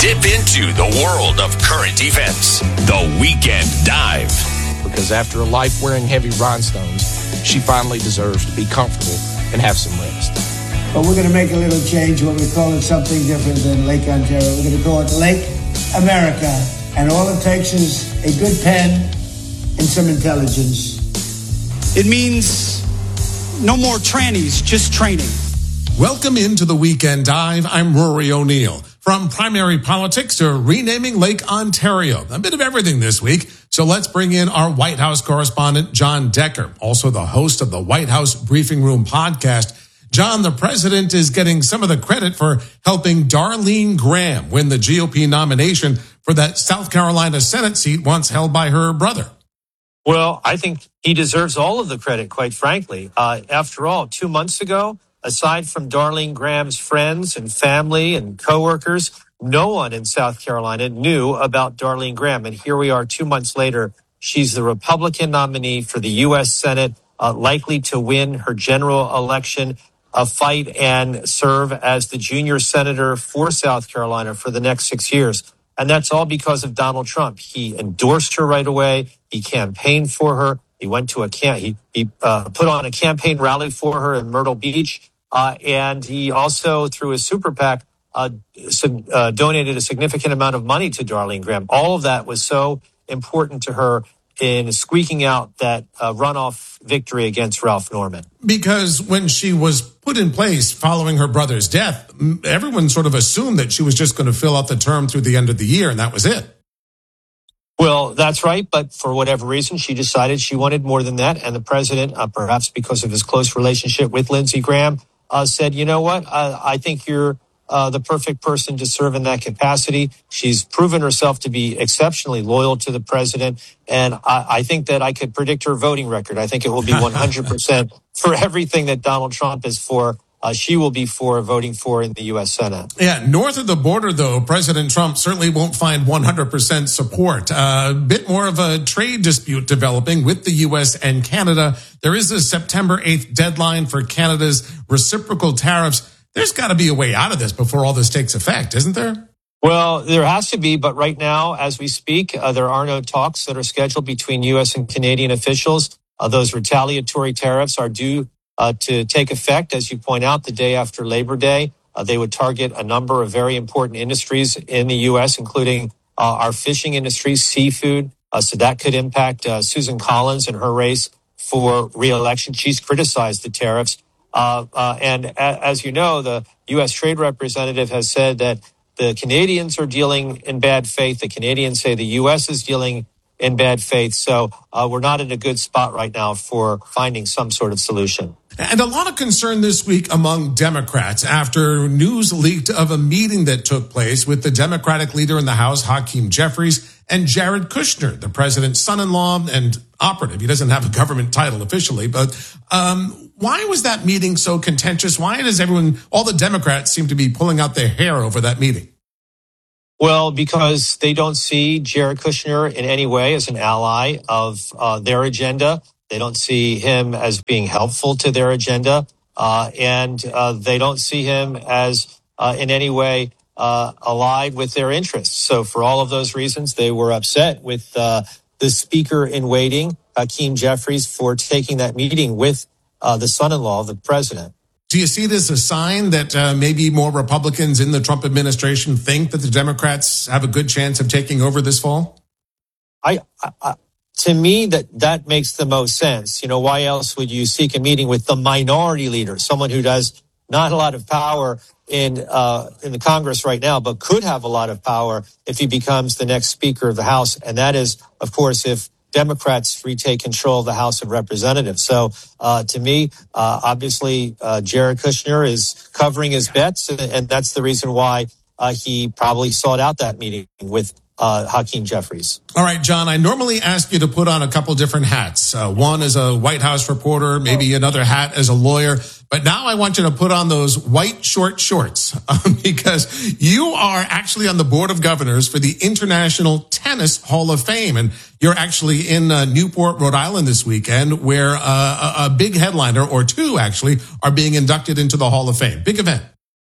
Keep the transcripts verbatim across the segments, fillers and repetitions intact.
Dip into the world of current events. The Weekend Dive. Because after a life wearing heavy rhinestones, she finally deserves to be comfortable and have some rest. But we're going to make a little change. What we call it something different than Lake Ontario. We're going to call it Lake America. And all it takes is a good pen and some intelligence. It means no more trannies, just training. Welcome into the Weekend Dive. I'm Rory O'Neill. From primary politics to renaming Lake Ontario. A bit of everything this week. So let's bring in our White House correspondent, John Decker, also the host of the White House Briefing Room podcast. John, the president is getting some of the credit for helping Darlene Graham win the G O P nomination for that South Carolina Senate seat once held by her brother. Well, I think he deserves all of the credit, quite frankly. Uh, after all, two months ago, aside from Darlene Graham's friends and family and coworkers, no one in South Carolina knew about Darlene Graham. And here we are two months later. She's the Republican nominee for the U S Senate, uh, likely to win her general election, uh, fight and serve as the junior senator for South Carolina for the next six years. And that's all because of Donald Trump. He endorsed her right away. He campaigned for her. He went to a camp. He, he uh, put on a campaign rally for her in Myrtle Beach. Uh, and he also, through his super PAC, uh, sub, uh, donated a significant amount of money to Darlene Graham. All of that was so important to her in squeaking out that uh, runoff victory against Ralph Norman. Because when she was put in place following her brother's death, everyone sort of assumed that she was just going to fill out the term through the end of the year, and that was it. Well, that's right. But for whatever reason, she decided she wanted more than that. And the president, uh, perhaps because of his close relationship with Lindsey Graham, Uh, said, you know what, uh, I think you're uh, the perfect person to serve in that capacity. She's proven herself to be exceptionally loyal to the president. And I, I think that I could predict her voting record. I think it will be one hundred percent for everything that Donald Trump is for. Uh, she will be for voting for in the U S Senate. Yeah, north of the border, though, President Trump certainly won't find one hundred percent support. Uh, a bit more of a trade dispute developing with the U S and Canada. There is a September eighth deadline for Canada's reciprocal tariffs. There's got to be a way out of this before all this takes effect, isn't there? Well, there has to be, but right now, as we speak, uh, there are no talks that are scheduled between U S and Canadian officials. Uh, those retaliatory tariffs are due Uh, to take effect, as you point out, the day after Labor Day. Uh, they would target a number of very important industries in the U S, including uh, our fishing industry, seafood. Uh, so that could impact uh, Susan Collins in her race for re-election. She's criticized the tariffs. Uh, uh, and a- as you know, the U S Trade Representative has said that the Canadians are dealing in bad faith. The Canadians say the U S is dealing in bad faith. So uh, we're not in a good spot right now for finding some sort of solution. And a lot of concern this week among Democrats after news leaked of a meeting that took place with the Democratic leader in the House, Hakeem Jeffries, and Jared Kushner, the president's son-in-law and operative. He doesn't have a government title officially, but um, why was that meeting so contentious? Why does everyone, all the Democrats seem to be pulling out their hair over that meeting? Well, because they don't see Jared Kushner in any way as an ally of uh, their agenda. They don't see him as being helpful to their agenda. Uh, and uh, they don't see him as uh, in any way uh, allied with their interests. So for all of those reasons, they were upset with uh, the speaker in waiting, Hakeem Jeffries, for taking that meeting with uh, the son-in-law of the president. Do you see this as a sign that uh, maybe more Republicans in the Trump administration think that the Democrats have a good chance of taking over this fall? I, I, to me, that that makes the most sense. You know, why else would you seek a meeting with the minority leader, someone who does not a lot of power in uh, in the Congress right now, but could have a lot of power if he becomes the next Speaker of the House? And that is, of course, if Democrats retake control of the House of Representatives. So uh, to me, uh, obviously, uh, Jared Kushner is covering his bets, and, and that's the reason why uh, he probably sought out that meeting with uh, Hakeem Jeffries. All right, John, I normally ask you to put on a couple different hats. Uh, one as a White House reporter, maybe another hat as a lawyer. But now I want you to put on those white short shorts um, because you are actually on the board of governors for the International Tennis Hall of Fame. And you're actually in uh, Newport, Rhode Island this weekend, where uh, a, a big headliner, or two actually, are being inducted into the Hall of Fame. Big event.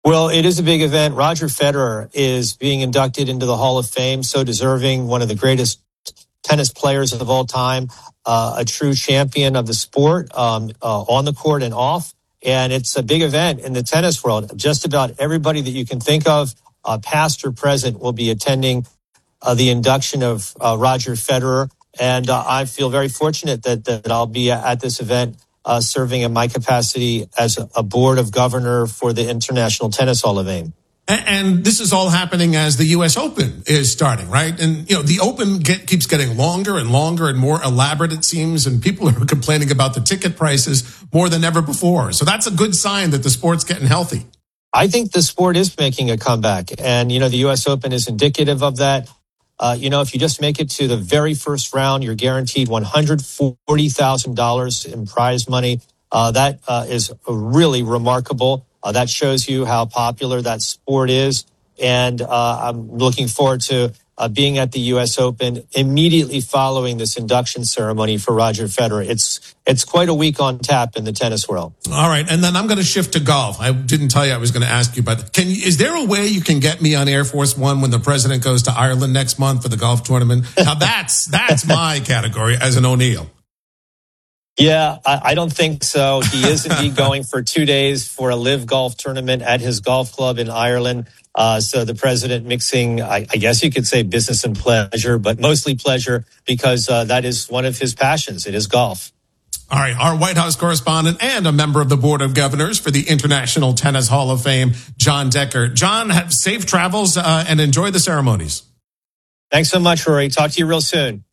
Well, it is a big event. Roger Federer is being inducted into the Hall of Fame, so deserving, one of the greatest tennis players of all time, uh, a true champion of the sport, um, uh, on the court and off. And it's a big event in the tennis world. Just about everybody that you can think of, uh, past or present, will be attending uh, the induction of uh, Roger Federer. And uh, I feel very fortunate that, that I'll be at this event, uh, serving in my capacity as a, a board of governor for the International Tennis Hall of Fame. And, and this is all happening as the U S Open is starting, right? And, you know, the Open get, keeps getting longer and longer and more elaborate, it seems, and people are complaining about the ticket prices more than ever before. So that's a good sign that the sport's getting healthy. I think the sport is making a comeback. And, you know, the U S Open is indicative of that. Uh, you know, if you just make it to the very first round, you're guaranteed one hundred forty thousand dollars in prize money. Uh, that uh, is really remarkable. Uh, that shows you how popular that sport is. And uh, I'm looking forward to uh, being at the U S Open immediately following this induction ceremony for Roger Federer. It's it's quite a week on tap in the tennis world. All right. And then I'm going to shift to golf. I didn't tell you I was going to ask you, but can you, is there a way you can get me on Air Force One when the president goes to Ireland next month for the golf tournament? Now, that's that's my category as an O'Neill. Yeah, I, I don't think so. He is indeed going for two days for a live golf tournament at his golf club in Ireland. Uh, so the president mixing, I, I guess you could say business and pleasure, but mostly pleasure because uh, that is one of his passions. It is golf. All right. Our White House correspondent and a member of the Board of Governors for the International Tennis Hall of Fame, Jon Decker. John, have safe travels uh, and enjoy the ceremonies. Thanks so much, Rory. Talk to you real soon.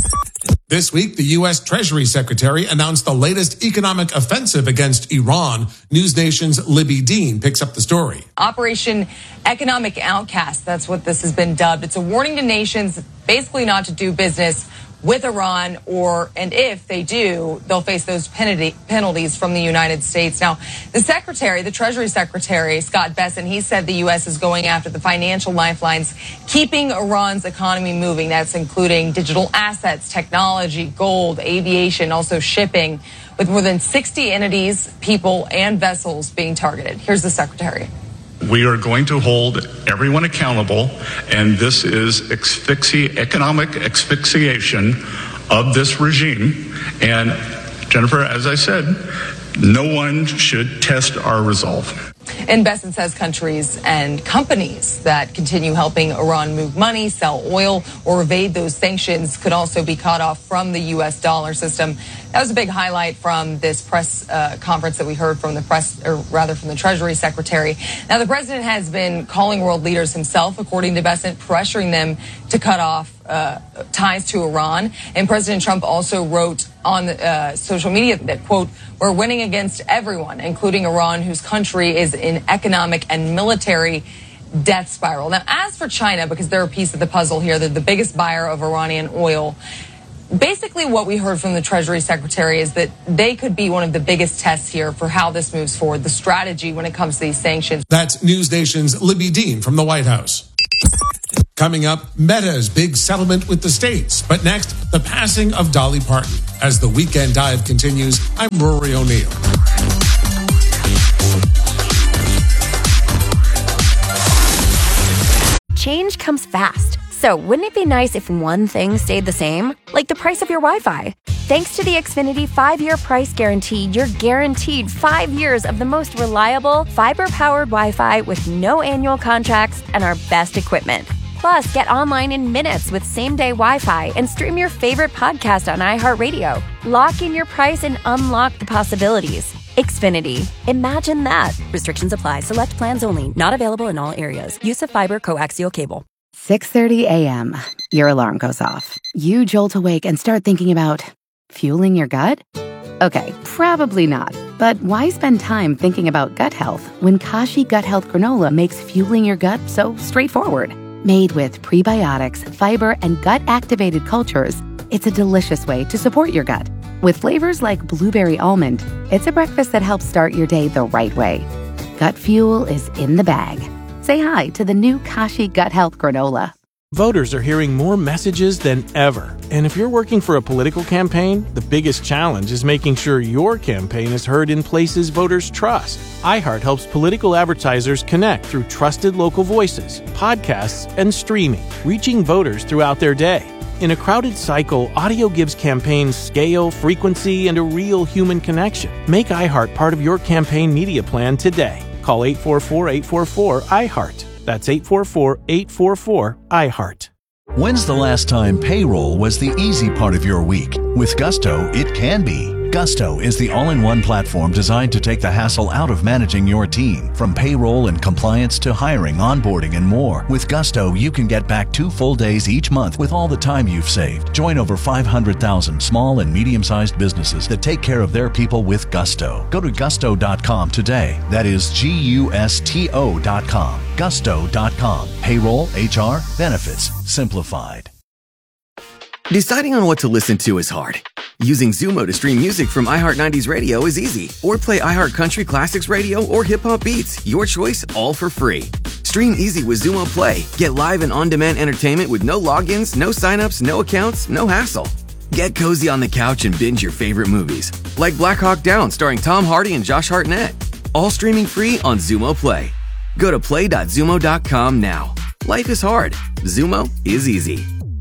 This week, the U S Treasury Secretary announced the latest economic offensive against Iran. News Nation's Libby Dean picks up the story. Operation Economic Outcast, that's what this has been dubbed. It's a warning to nations basically not to do business with Iran, or, and if they do, they'll face those penalty, penalties from the United States. Now, the secretary, the Treasury Secretary, Scott Bessent, he said the U S is going after the financial lifelines, keeping Iran's economy moving. That's including digital assets, technology, gold, aviation, also shipping, with more than sixty entities, people, and vessels being targeted. Here's the secretary. We are going to hold everyone accountable, and this is asphyxi- economic asphyxiation of this regime. And Jennifer, as I said, no one should test our resolve. And Bessent says countries and companies that continue helping Iran move money, sell oil, or evade those sanctions could also be cut off from the U S dollar system. That was a big highlight from this press uh, conference that we heard from the press, or rather from the Treasury Secretary. Now, the president has been calling world leaders himself, according to Bessent, pressuring them to cut off uh, ties to Iran. And President Trump also wrote on uh, social media that, quote, "We're winning against everyone, including Iran, whose country is in economic and military death spiral." Now, as for China, because they're a piece of the puzzle here, they're the biggest buyer of Iranian oil. Basically, what we heard from the Treasury Secretary is that they could be one of the biggest tests here for how this moves forward, the strategy when it comes to these sanctions. That's News Nation's Libby Dean from the White House. Coming up, Meta's big settlement with the states. But next, the passing of Dolly Parton. As the Weekend Dive continues, I'm Rory O'Neill. Change comes fast. So wouldn't it be nice if one thing stayed the same? Like the price of your Wi-Fi. Thanks to the Xfinity five-year price guarantee, you're guaranteed five years of the most reliable, fiber-powered Wi-Fi with no annual contracts and our best equipment. Plus, get online in minutes with same-day Wi-Fi and stream your favorite podcast on iHeartRadio. Lock in your price and unlock the possibilities. Xfinity. Imagine that. Restrictions apply. Select plans only. Not available in all areas. Use of fiber coaxial cable. six thirty a.m. Your alarm goes off. You jolt awake and start thinking about fueling your gut? Okay, probably not. But why spend time thinking about gut health when Kashi Gut Health Granola makes fueling your gut so straightforward? Made with prebiotics, fiber, and gut-activated cultures, it's a delicious way to support your gut. With flavors like blueberry almond, it's a breakfast that helps start your day the right way. Gut fuel is in the bag. Say hi to the new Kashi Gut Health Granola. Voters are hearing more messages than ever. And if you're working for a political campaign, the biggest challenge is making sure your campaign is heard in places voters trust. iHeart helps political advertisers connect through trusted local voices, podcasts, and streaming, reaching voters throughout their day. In a crowded cycle, audio gives campaigns scale, frequency, and a real human connection. Make iHeart part of your campaign media plan today. Call eight four four, eight four four, I heart. That's eight four four, eight four four, I heart. When's the last time payroll was the easy part of your week? With Gusto, it can be. Gusto is the all-in-one platform designed to take the hassle out of managing your team. From payroll and compliance to hiring, onboarding, and more. With Gusto, you can get back two full days each month with all the time you've saved. Join over five hundred thousand small and medium-sized businesses that take care of their people with Gusto. Go to gusto dot com today. That is G U S T O dot com. gusto dot com. Payroll, H R, benefits, simplified. Deciding on what to listen to is hard. Using Zumo to stream music from iHeart nineties Radio is easy. Or play iHeart Country Classics Radio or Hip Hop Beats. Your choice, all for free. Stream easy with Zumo Play. Get live and on-demand entertainment with no logins, no signups, no accounts, no hassle. Get cozy on the couch and binge your favorite movies. Like Black Hawk Down starring Tom Hardy and Josh Hartnett. All streaming free on Zumo Play. Go to play dot zumo dot com now. Life is hard. Zumo is easy.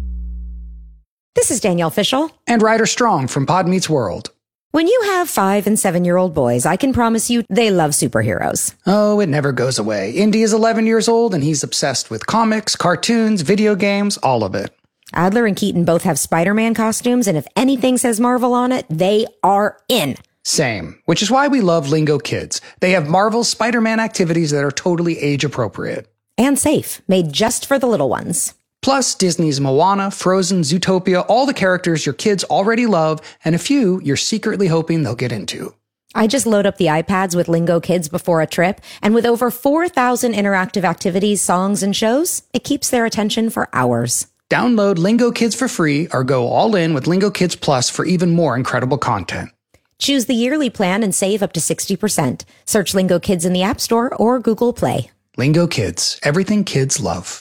This is Danielle Fishel. And Ryder Strong from Pod Meets World. When you have five and seven-year-old boys, I can promise you they love superheroes. Oh, it never goes away. Indy is eleven years old, and he's obsessed with comics, cartoons, video games, all of it. Adler and Keaton both have Spider-Man costumes, and if anything says Marvel on it, they are in. Same, which is why we love Lingo Kids. They have Marvel's Spider-Man activities that are totally age-appropriate. And safe, made just for the little ones. Plus, Disney's Moana, Frozen, Zootopia, all the characters your kids already love, and a few you're secretly hoping they'll get into. I just load up the iPads with Lingo Kids before a trip, and with over four thousand interactive activities, songs, and shows, it keeps their attention for hours. Download Lingo Kids for free or go all in with Lingo Kids Plus for even more incredible content. Choose the yearly plan and save up to sixty percent. Search Lingo Kids in the App Store or Google Play. Lingo Kids, everything kids love.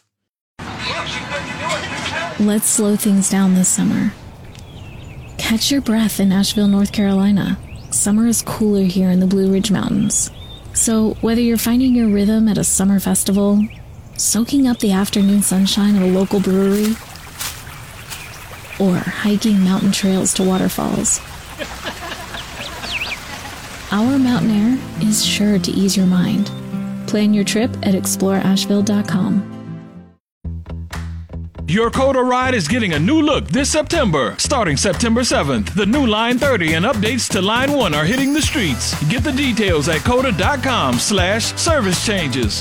Let's slow things down this summer. Catch your breath in Asheville, North Carolina. Summer is cooler here in the Blue Ridge Mountains. So whether you're finding your rhythm at a summer festival, soaking up the afternoon sunshine at a local brewery, or hiking mountain trails to waterfalls, our mountain air is sure to ease your mind. Plan your trip at explore asheville dot com. Your Coda ride is getting a new look this September. Starting September seventh, the new Line thirty and updates to Line one are hitting the streets. Get the details at coda dot com slash service changes.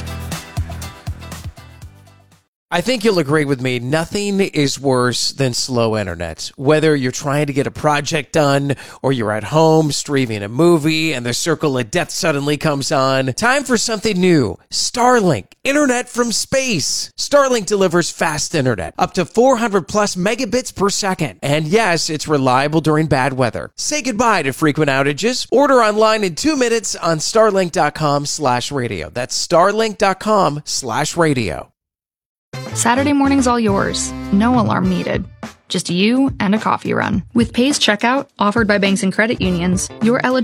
I think you'll agree with me, nothing is worse than slow internet. Whether you're trying to get a project done or you're at home streaming a movie and the circle of death suddenly comes on, time for something new. Starlink, internet from space. Starlink delivers fast internet, up to four hundred plus megabits per second. And yes, it's reliable during bad weather. Say goodbye to frequent outages. Order online in two minutes on starlink dot com slash radio. That's starlink dot com slash radio. Saturday morning's all yours. No alarm needed. Just you and a coffee run. With Pace Checkout, offered by banks and credit unions, you're eligible